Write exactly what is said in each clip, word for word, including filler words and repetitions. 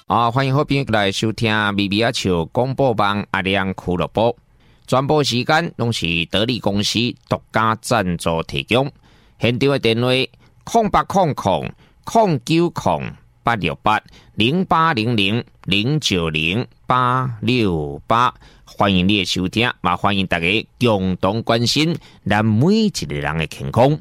啊，欢迎好朋友来收听咪咪啊笑广播网阿亮俱乐部，全部时间拢是得力公司独家赞助提供。现场的电话空八空空空九空八六八零八零零零九零八六八，欢迎你的收听，嘛欢迎大家共同关心咱每一个人的健康。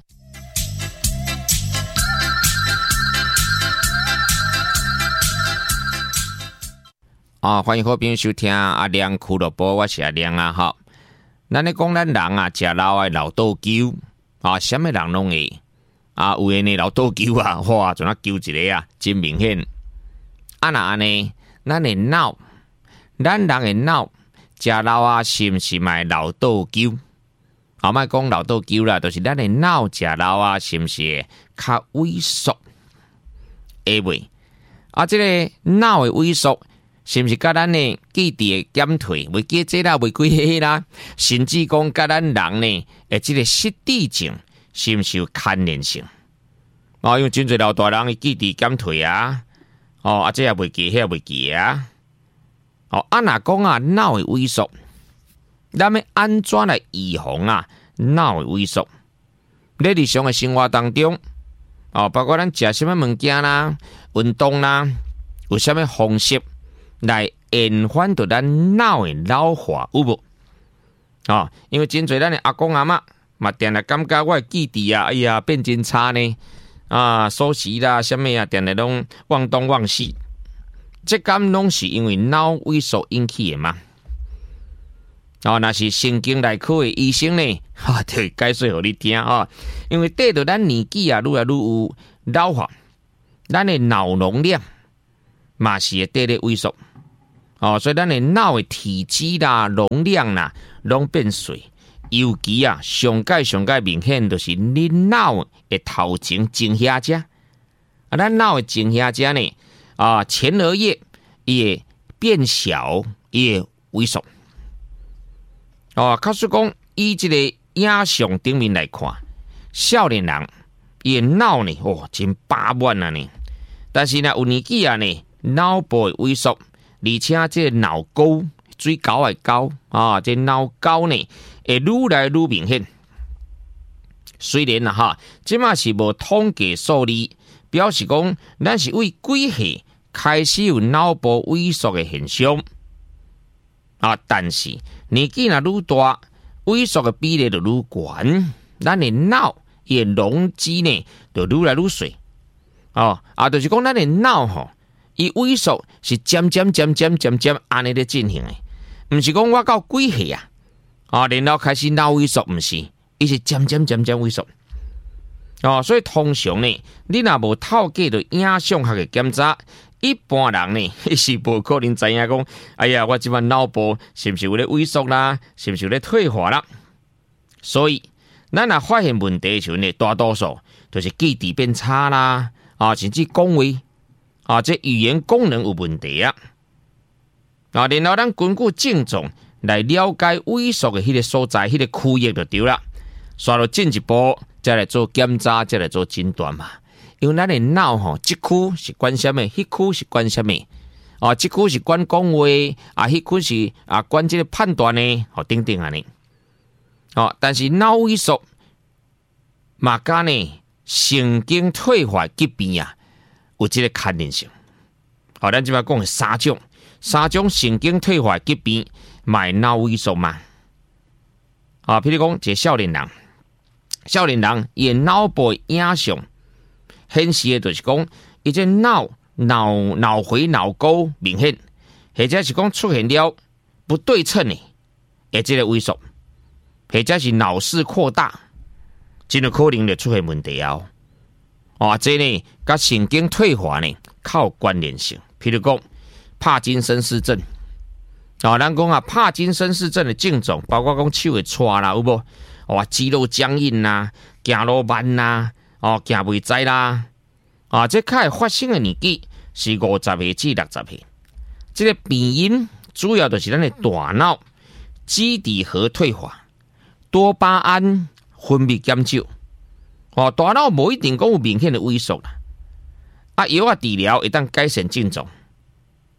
啊，欢迎好朋友收听阿亮俱乐部，我是阿亮啊哈。咱咧讲咱人啊，食老的老豆酒啊，什么人拢会啊？有诶呢老豆酒啊，哇，像那酒一个啊，真明显。啊那安尼，咱的脑，咱人的脑食老啊，是毋是买老豆酒？啊，莫讲老豆酒啦，就是咱的脑食老啊，是毋是较萎缩？会袂？啊，这个脑的萎缩。是毋是甲咱呢记忆的减退，袂记这啦，袂记迄啦，甚至讲甲咱人呢，诶，即个失智症是毋是有牵连性？哦，因为真侪老大人记忆减退啊，哦，啊，这也袂记，迄也袂记啊。哦，啊，若讲啊，脑的萎缩，咱要安怎来预防啊？脑的萎缩，在日常的生活当中，哦，包括咱食什么物件啦、运动啦，有啥物方式？来延缓到咱脑的老化有无？哦，因为真侪咱的阿公阿嬷嘛，定来感觉我的记忆啊，哎呀变真差呢啊，锁匙啦，什么啊，定来拢忘东忘西，这敢拢是因为脑萎缩引起的嘛？哦，那是神经内科的医生呢，哈、啊，就会解释互你听啊。因为带着咱年纪啊，愈来愈有老化，咱的脑容量嘛是会带咧萎缩。哦，所以咱的脑的体积啦、容量啦，拢变细。尤其啊，上界上界明显就是你脑的头前前遐只，啊，咱脑的前遐只呢，啊，前额叶也变小，也萎缩。哦，假使讲以这个影像顶面来看，少年人伊的脑呢，哦，真饱满啊呢，但是呢，有年纪啊呢，脑部的萎缩。而且这脑沟最高的高啊，这脑沟呢会愈来愈明显。虽然啊哈，这嘛是无统计数字，表示讲咱是为几岁开始有脑部萎缩的现象啊，但是年纪若愈大，萎缩的比例就愈悬，咱的脑伊的容积呢就愈来愈细哦啊，就是讲咱的脑吼。伊萎缩是渐渐渐渐渐渐安尼咧进行诶，毋是讲我到几岁啊，啊，然后开始脑萎缩，毋是，伊是渐渐渐渐萎缩。哦，所以通常呢，你若无透过着影像学嘅检查，一般人呢是无可能知影讲，哎呀，我即摆脑部是毋是有咧萎缩啦，是毋是有咧退化啦？所以，咱若发现问题的时候呢，大多数就是记忆变差啦，啊，甚至讲话。啊，这语言功能有问题啊！啊，然后咱根据症状来了解萎缩的迄个所在、迄、那个区域就对了。刷到进一步，再来做检查，再来做诊断嘛。因为咱的脑吼，这区是管什么，迄区是管什么？啊，这区是管讲话，啊，迄区是啊管这个判断呢，哦，等等啊呢。哦，但是脑萎缩嘛，甲呢神经退化疾病啊。有这个牵连性，好，咱即摆讲三种，三种神经退化疾病，买脑萎缩嘛。啊，譬如讲，一个少年人，少年人伊脑部影像显示的，就是讲，伊这脑脑脑回脑沟明显，或者是讲出现了不对称的，诶，这个萎缩，或者是脑室扩大，真有可能就出现问题啊。哦，这呢，跟神经退化呢，靠关联性。譬如讲，帕金森氏症，哦，咱讲啊，帕金森氏症的症状，包括讲手会颤啦，有无？哇，肌肉僵硬啦，行路慢啦，哦，行袂知啦，啊，这较会发生的年纪是五十岁至六十岁。这个病因主要就是咱的大脑基底核退化，多巴胺分泌减少。哦，大脑无一定讲有明显的萎缩啦，啊，药啊治疗会当改善症状，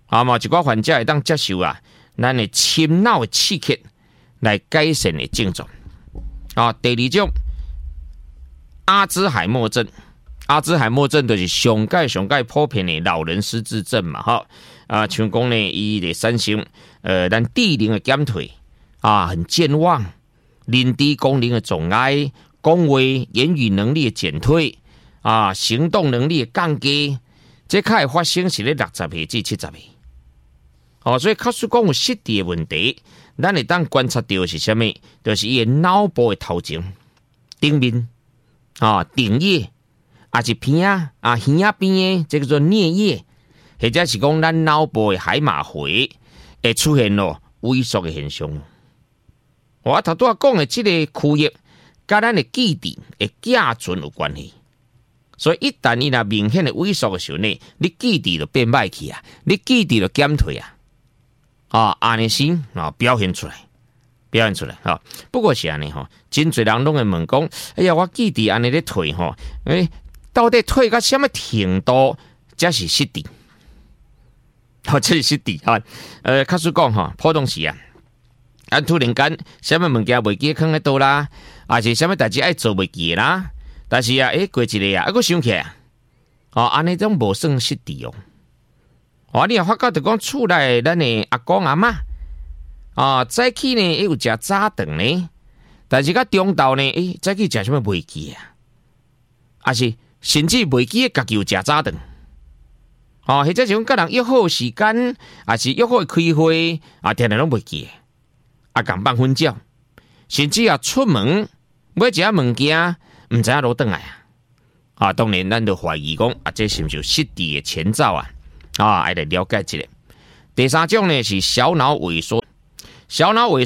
啊嘛，一寡患者会当接受啊，咱的深脑的刺激来改善的症状。啊，第二种阿兹海默症，阿兹海默症就是上界上界普遍的老人失智症嘛，哈啊，像讲呢，伊的产生呃，咱智能的减退啊，很健忘，认知功能的障碍，讲话言语能力的减退啊，行动能力的降低，这较会发生是咧六十岁至七十岁。哦，所以假使讲有失智的问题，咱会当观察到是什么？就是伊的脑部的头前、顶面啊、顶叶，啊是片啊、啊耳仔边的，这个叫颞叶，或者是讲咱脑部的海马回会出现咯萎缩的现象。我头拄仔讲的这个区域，甲咱的记忆的寄存有关系。所以一旦伊若明显的萎缩的时候呢，你记忆就变歹去啊，你记忆就减退啊。啊，安尼先啊，表现出来，表现出来哈。不过是安尼哈，真侪人拢会问讲，哎呀，我记忆安尼咧退哈，诶，到底退到什么程度才是失智？好，这是失智哈。呃，假使讲哈，普通时啊，咱突然间什么物件袂记放喺倒啦，还是什么代志爱做袂记啦，但是啊，诶，过一日啊，啊，佫想起来，哦，安尼种无算失智哦。哦，你也发觉就讲厝内咱的阿公阿嬷啊，早起呢会有食早顿呢，但是到中昼呢，诶，早起食什么袂记啊？还是甚至袂记家己有食早顿？哦，或者是讲甲人约好时间，还是约好开会啊，定定拢袂记，啊，共放瞓觉，甚至啊出门买一下物件，毋知影攞转来啊！啊，当然咱就怀疑讲啊，这是毋是失智的前兆啊？啊，爱来了解一下。第三种呢是小脑萎缩，小脑萎缩。